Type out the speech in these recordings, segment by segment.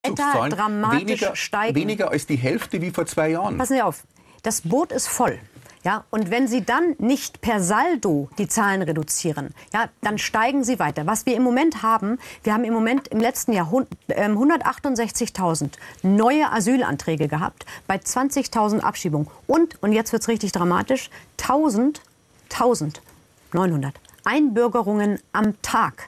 dramatisch steigen. Weniger als die Hälfte wie vor 2 Jahren. Passen Sie auf, das Boot ist voll. Ja, und wenn Sie dann nicht per Saldo die Zahlen reduzieren, ja, dann steigen sie weiter. Was wir im Moment haben, wir haben im Moment im letzten Jahr 168.000 neue Asylanträge gehabt, bei 20.000 Abschiebungen. Und jetzt wird es richtig dramatisch, 1.900 Einbürgerungen am Tag.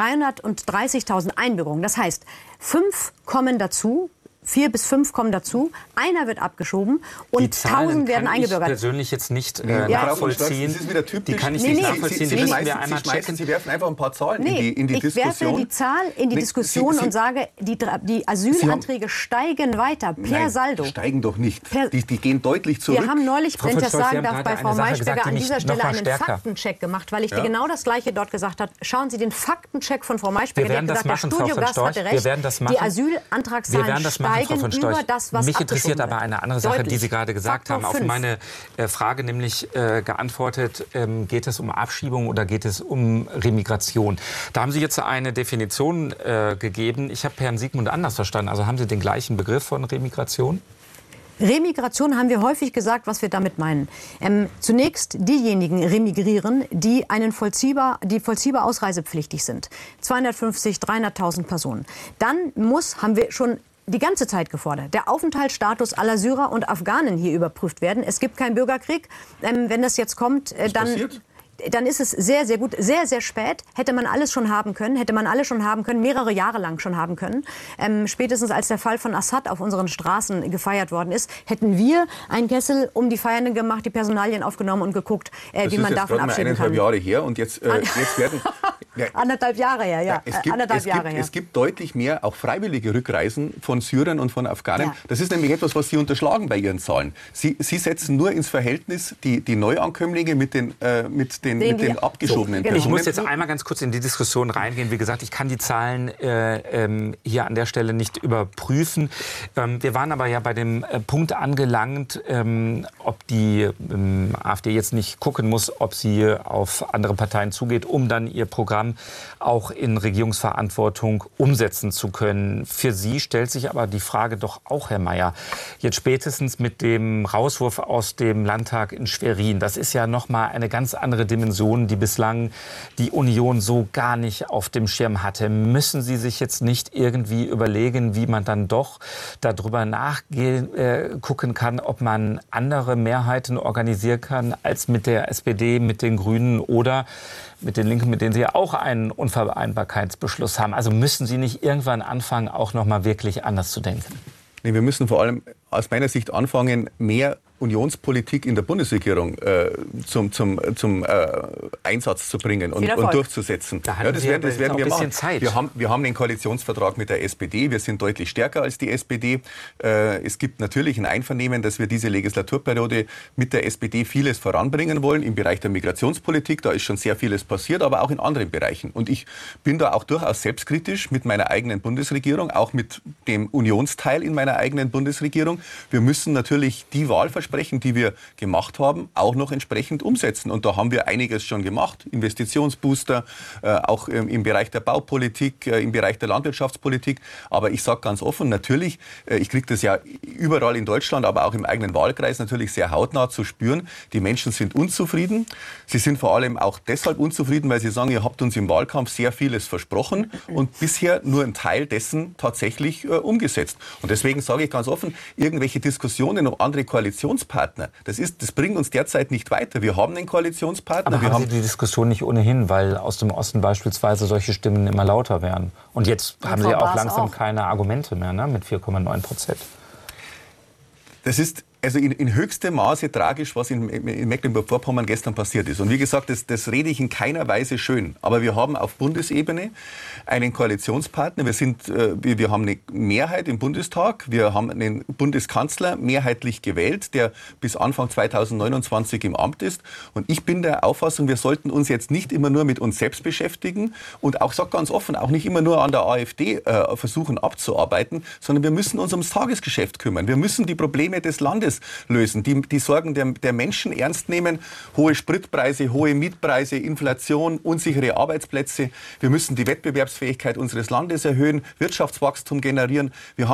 330.000 Einbürgerungen. Das heißt, 5 kommen dazu. 4 bis 5 kommen dazu, einer wird abgeschoben und 1.000 werden eingebürgert. Ich persönlich jetzt nicht nachvollziehen. Das ist wieder typisch. Die kann ich nicht nachvollziehen. Sie werfen einfach ein paar Zahlen in die Diskussion. Ich werfe die Zahl in die Diskussion und sage, die Asylanträge steigen weiter per Saldo. Steigen doch nicht. Die gehen deutlich zurück. Wir haben neulich, wenn ich das sagen darf, bei Frau Maischberger an dieser Stelle einen Faktencheck gemacht, weil ich genau das Gleiche dort gesagt habe. Schauen Sie den Faktencheck von Frau Maischberger, die hat gesagt, der Studiogast hatte recht. Die Asylantragszahlen steigen über das, was mich interessiert aber eine andere Sache, die Sie gerade gesagt haben. Auf meine Frage nämlich geantwortet, geht es um Abschiebung oder geht es um Remigration? Da haben Sie jetzt eine Definition gegeben. Ich habe Herrn Siegmund anders verstanden. Also haben Sie den gleichen Begriff von Remigration? Remigration haben wir häufig gesagt, was wir damit meinen. Zunächst diejenigen remigrieren, die vollziehbar ausreisepflichtig sind. 250.000, 300.000 Personen. Dann haben wir schon die ganze Zeit gefordert, der Aufenthaltsstatus aller Syrer und Afghanen hier überprüft werden. Es gibt keinen Bürgerkrieg. Wenn das jetzt kommt, dann ist es sehr, sehr gut, sehr, sehr spät. Hätte man alles schon haben können, mehrere Jahre lang schon haben können. Spätestens als der Fall von Assad auf unseren Straßen gefeiert worden ist, hätten wir einen Kessel um die Feiernden gemacht, die Personalien aufgenommen und geguckt, wie man davon abschieben kann. Das ist jetzt 1,5 Jahre her und jetzt werden... Anderthalb Jahre her, ja. Es gibt deutlich mehr auch freiwillige Rückreisen von Syrern und von Afghanen. Ja. Das ist nämlich etwas, was Sie unterschlagen bei Ihren Zahlen. Sie setzen nur ins Verhältnis die Neuankömmlinge mit den abgeschobenen Personen. Ich muss jetzt einmal ganz kurz in die Diskussion reingehen. Wie gesagt, ich kann die Zahlen hier an der Stelle nicht überprüfen. Wir waren aber ja bei dem Punkt angelangt, ob die AfD jetzt nicht gucken muss, ob sie auf andere Parteien zugeht, um dann ihr Programm auch in Regierungsverantwortung umsetzen zu können. Für Sie stellt sich aber die Frage doch auch, Herr Mayer, jetzt spätestens mit dem Rauswurf aus dem Landtag in Schwerin, das ist ja noch mal eine ganz andere Dimension, die bislang die Union so gar nicht auf dem Schirm hatte. Müssen Sie sich jetzt nicht irgendwie überlegen, wie man dann doch darüber gucken kann, ob man andere Mehrheiten organisieren kann als mit der SPD, mit den Grünen oder mit den Linken, mit denen Sie ja auch einen Unvereinbarkeitsbeschluss haben. Also müssen Sie nicht irgendwann anfangen, auch noch mal wirklich anders zu denken? Nee, wir müssen vor allem aus meiner Sicht anfangen, mehr Unionspolitik in der Bundesregierung zum Einsatz zu bringen und durchzusetzen. Das werden wir machen. Zeit. Wir haben den Koalitionsvertrag mit der SPD. Wir sind deutlich stärker als die SPD. Es gibt natürlich ein Einvernehmen, dass wir diese Legislaturperiode mit der SPD vieles voranbringen wollen. Im Bereich der Migrationspolitik, da ist schon sehr vieles passiert, aber auch in anderen Bereichen. Und ich bin da auch durchaus selbstkritisch mit meiner eigenen Bundesregierung, auch mit dem Unionsteil in meiner eigenen Bundesregierung. Wir müssen natürlich die Wahlversprechen, die wir gemacht haben, auch noch entsprechend umsetzen. Und da haben wir einiges schon gemacht. Investitionsbooster, auch im Bereich der Baupolitik, im Bereich der Landwirtschaftspolitik. Aber ich sage ganz offen, natürlich, ich kriege das ja überall in Deutschland, aber auch im eigenen Wahlkreis natürlich sehr hautnah zu spüren. Die Menschen sind unzufrieden. Sie sind vor allem auch deshalb unzufrieden, weil sie sagen, ihr habt uns im Wahlkampf sehr vieles versprochen und bisher nur einen Teil dessen tatsächlich umgesetzt. Und deswegen sage ich ganz offen, irgendwelche Diskussionen um andere Koalitionspartner, das bringt uns derzeit nicht weiter. Wir haben einen Koalitionspartner. Aber haben Sie die Diskussion nicht ohnehin, weil aus dem Osten beispielsweise solche Stimmen immer lauter werden? Und jetzt haben Sie auch langsam keine Argumente mehr, ne, mit 4,9%. Das ist also in höchstem Maße tragisch, was in Mecklenburg-Vorpommern gestern passiert ist. Und wie gesagt, das rede ich in keiner Weise schön. Aber wir haben auf Bundesebene einen Koalitionspartner. Wir haben eine Mehrheit im Bundestag. Wir haben einen Bundeskanzler mehrheitlich gewählt, der bis Anfang 2029 im Amt ist. Und ich bin der Auffassung, wir sollten uns jetzt nicht immer nur mit uns selbst beschäftigen und auch, sag ganz offen, auch nicht immer nur an der AfD versuchen abzuarbeiten, sondern wir müssen uns ums Tagesgeschäft kümmern. Wir müssen die Probleme des Landes Landes lösen, die Sorgen der Menschen ernst nehmen. Hohe Spritpreise, hohe Mietpreise, Inflation, unsichere Arbeitsplätze. Wir müssen die Wettbewerbsfähigkeit unseres Landes erhöhen, Wirtschaftswachstum generieren. Wir haben